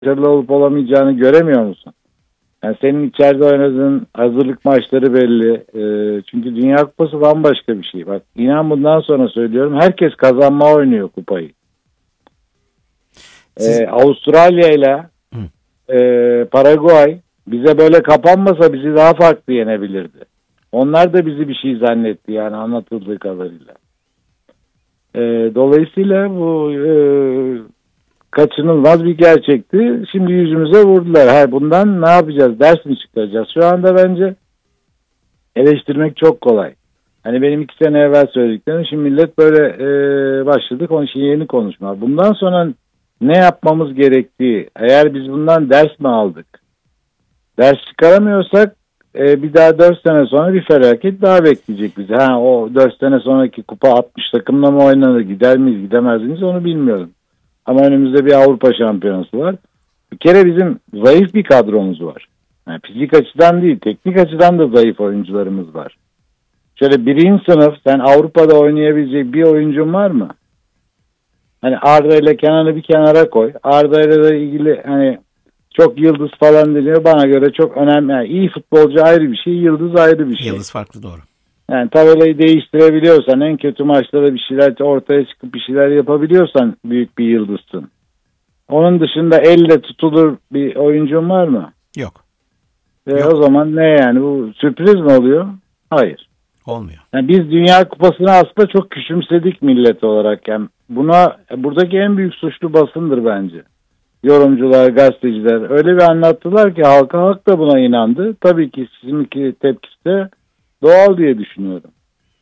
başarılı olup olamayacağını göremiyor musun? Yani senin içeride oynadığın hazırlık maçları belli. Çünkü Dünya Kupası bambaşka bir şey. Bak inan bundan sonra söylüyorum. Herkes kazanma oynuyor kupayı. Avustralya ile Paraguay bize böyle kapanmasa bizi daha farklı yenebilirdi. Onlar da bizi bir şey zannetti yani anlatıldığı kadarıyla. Dolayısıyla bu kaçınılmaz bir gerçekti. Şimdi yüzümüze vurdular. Bundan ne yapacağız? Ders mi çıkaracağız? Şu anda bence eleştirmek çok kolay. Hani benim 2 sene evvel söylediklerim şimdi millet böyle başladı yeni konuşma. Bundan sonra ne yapmamız gerektiği, eğer biz bundan ders mi aldık? Ders çıkaramıyorsak bir daha 4 sene sonra bir felaket daha bekleyecek bizi. O 4 sene sonraki kupa 60 takımla mı oynanır? Gider miyiz, gidemez miyiz onu bilmiyorum. Ama önümüzde bir Avrupa şampiyonası var. Bir kere bizim zayıf bir kadromuz var. Yani fizik açıdan değil, teknik açıdan da zayıf oyuncularımız var. Şöyle 1. sınıf sen Avrupa'da oynayabilecek bir oyuncun var mı? Hani Arda ile Kenan'ı bir kenara koy. Arda ile ilgili hani çok yıldız falan deniyor. Bana göre çok önemli. Yani iyi futbolcu ayrı bir şey, yıldız ayrı bir şey. Yıldız farklı, doğru. Yani tabelayı değiştirebiliyorsan, en kötü maçlarda bir şeyler ortaya çıkıp bir şeyler yapabiliyorsan büyük bir yıldızsın. Onun dışında elle tutulur bir oyuncun var mı? Yok. Yok. O zaman ne yani, bu sürpriz mi oluyor? Hayır. Olmuyor. Yani biz Dünya Kupası'nı aslında çok küçümsedik millet olarak. Yani buradaki en büyük suçlu basındır bence. Yorumcular, gazeteciler öyle bir anlattılar ki halk da buna inandı. Tabii ki sizinki tepkisi de doğal diye düşünüyorum.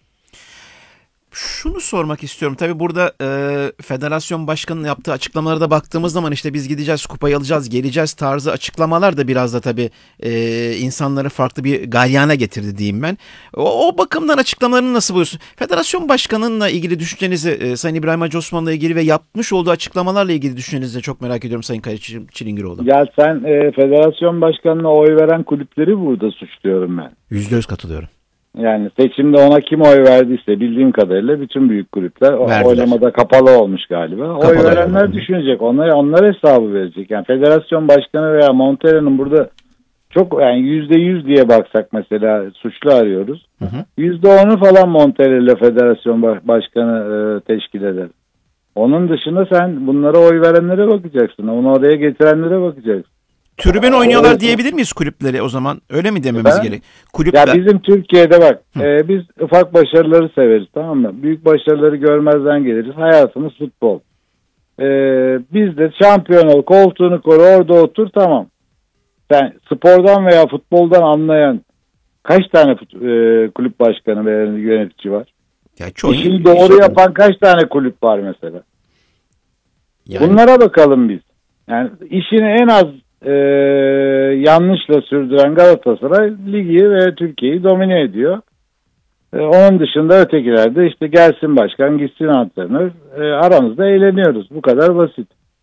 Şunu sormak istiyorum. Tabii burada federasyon başkanının yaptığı açıklamalara da baktığımız zaman işte biz gideceğiz, kupayı alacağız, geleceğiz tarzı açıklamalar da biraz da tabii insanları farklı bir galyana getirdi diyeyim ben. O bakımdan açıklamalarını nasıl buluyorsun? Federasyon başkanınınla ilgili düşüncenizi, Sayın İbrahim Hacı Osman'la ilgili ve yapmış olduğu açıklamalarla ilgili düşüncenizi de çok merak ediyorum Sayın Kaya Çilingiroğlu. Ya sen federasyon başkanına oy veren kulüpleri burada suçluyorum ben. %100 katılıyorum. Yani seçimde ona kim oy verdiyse bildiğim kadarıyla bütün büyük kulüpler oylamada kapalı olmuş galiba. Kapalı oy verenler düşünecek. Onlar hesabı verecek. Yani federasyon başkanı veya Montero'nun burada çok yani %100 diye baksak mesela suçlu arıyoruz. %10'u falan Montero ile federasyon başkanı teşkil eder. Onun dışında sen bunlara oy verenlere bakacaksın. Onu oraya getirenlere bakacaksın. Tribün oynuyorlar diyebilir miyiz kulüpleri o zaman? Öyle mi dememiz gerek? Kulüpler... Ya bizim Türkiye'de bak biz ufak başarıları severiz, tamam mı? Büyük başarıları görmezden geliriz. Hayatımız futbol. Biz de şampiyon ol, koltuğunu koru, orada otur, tamam. Sen spordan veya futboldan anlayan kaç tane kulüp başkanı veya yönetici var? Ya İşini doğru yapan kaç tane kulüp var mesela? Yani... Bunlara bakalım biz. Yani işini en az yanlışla sürdüren Galatasaray ligi ve Türkiye'yi domine ediyor. Onun dışında ötekiler de işte gelsin başkan, gitsin antrenör, aramızda eğleniyoruz. Bu kadar basit.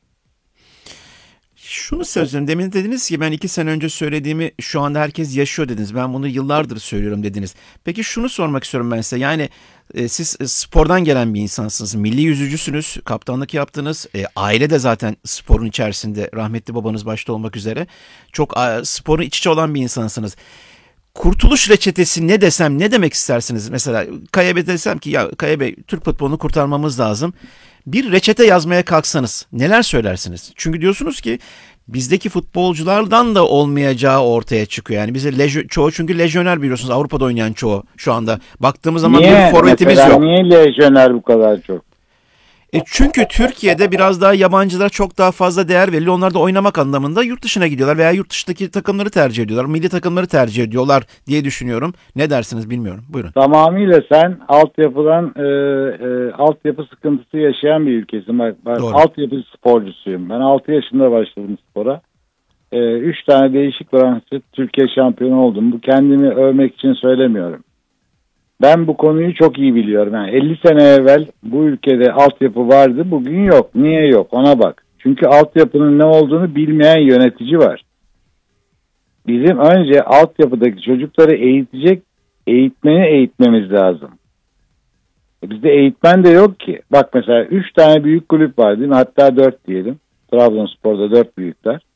Şunu söyleyeyim. Demin dediniz ki ben 2 sene önce söylediğimi şu anda herkes yaşıyor dediniz. Ben bunu yıllardır söylüyorum dediniz. Peki şunu sormak istiyorum ben size. Yani siz spordan gelen bir insansınız. Milli yüzücüsünüz. Kaptanlık yaptınız. Aile de zaten sporun içerisinde. Rahmetli babanız başta olmak üzere. Çok sporun iç içe olan bir insansınız. Kurtuluş reçetesi ne desem ne demek istersiniz? Mesela Kaya Bey desem ki ya Kaya Bey Türk futbolunu kurtarmamız lazım. Bir reçete yazmaya kalksanız neler söylersiniz? Çünkü diyorsunuz ki bizdeki futbolculardan da olmayacağı ortaya çıkıyor. Yani bize çoğu çünkü lejyoner biliyorsunuz, Avrupa'da oynayan çoğu şu anda. Baktığımız zaman bir forvetimiz yok. Niye lejyoner bu kadar çok? Çünkü Türkiye'de biraz daha yabancılara çok daha fazla değer veriliyor. Onlar da oynamak anlamında yurt dışına gidiyorlar veya yurt dışındaki takımları tercih ediyorlar. Milli takımları tercih ediyorlar diye düşünüyorum. Ne dersiniz bilmiyorum. Buyurun. Tamamıyla sen altyapı sıkıntısı yaşayan bir ülkesin. Ben altyapı sporcusuyum. Ben 6 yaşında başladım spora. 3 tane değişik branşta Türkiye şampiyonu oldum. Bu kendimi övmek için söylemiyorum. Ben bu konuyu çok iyi biliyorum. Yani 50 sene evvel bu ülkede altyapı vardı, bugün yok. Niye yok? Ona bak. Çünkü altyapının ne olduğunu bilmeyen yönetici var. Bizim önce altyapıdaki çocukları eğitmeni eğitmemiz lazım. Bizde eğitmen de yok ki. Bak mesela 3 tane büyük kulüp var değil mi? Hatta 4 diyelim. Trabzonspor'da 4 büyükler.